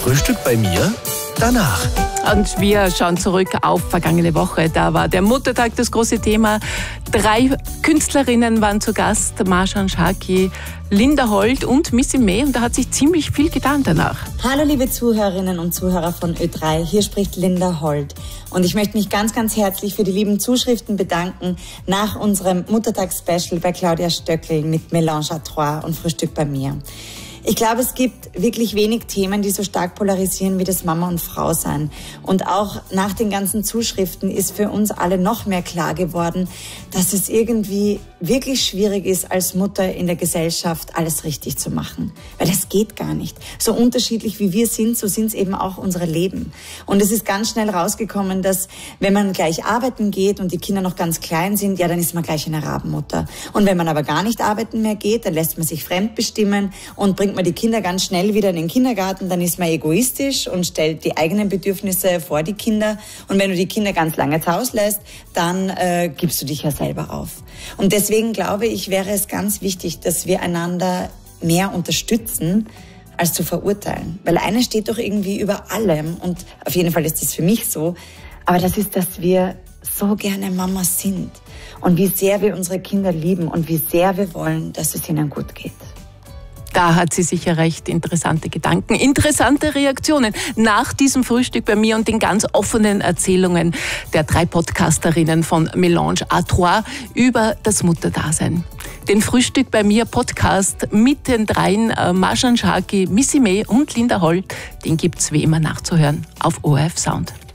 Frühstück bei mir danach. Und wir schauen zurück auf vergangene Woche. Da war der Muttertag das große Thema. 3 Künstlerinnen waren zu Gast. Marjan Sharkey, Linda Holt und Missy May. Und da hat sich ziemlich viel getan danach. Hallo liebe Zuhörerinnen und Zuhörer von Ö3. Hier spricht Linda Holt. Und ich möchte mich ganz, ganz herzlich für die lieben Zuschriften bedanken nach unserem Muttertagsspecial bei Claudia Stöckl mit Mélange à Trois und Frühstück bei mir. Ich glaube, es gibt wirklich wenig Themen, die so stark polarisieren wie das Mama und Frau sein. Und auch nach den ganzen Zuschriften ist für uns alle noch mehr klar geworden, dass es irgendwie wirklich schwierig ist, als Mutter in der Gesellschaft alles richtig zu machen. Weil das geht gar nicht. So unterschiedlich wie wir sind, so sind es eben auch unsere Leben. Und es ist ganz schnell rausgekommen, dass wenn man gleich arbeiten geht und die Kinder noch ganz klein sind, ja, dann ist man gleich eine Rabenmutter. Und wenn man aber gar nicht arbeiten mehr geht, dann lässt man sich fremdbestimmen und bringt man die Kinder ganz schnell wieder in den Kindergarten, dann ist man egoistisch und stellt die eigenen Bedürfnisse vor die Kinder. Und wenn du die Kinder ganz lange zu Hause lässt, dann gibst du dich ja selber auf. Und deswegen glaube ich, wäre es ganz wichtig, dass wir einander mehr unterstützen, als zu verurteilen. Weil eines steht doch irgendwie über allem und auf jeden Fall ist das für mich so, aber das ist, dass wir so gerne Mama sind und wie sehr wir unsere Kinder lieben und wie sehr wir wollen, dass es ihnen gut geht. Da hat sie sicher recht interessante Gedanken, interessante Reaktionen nach diesem Frühstück bei mir und den ganz offenen Erzählungen der 3 Podcasterinnen von Mélange à Trois über das Mutterdasein. Den Frühstück bei mir Podcast mit den 3 Marjan Sharkey, Missy May und Linda Holt, den gibt's wie immer nachzuhören auf ORF Sound.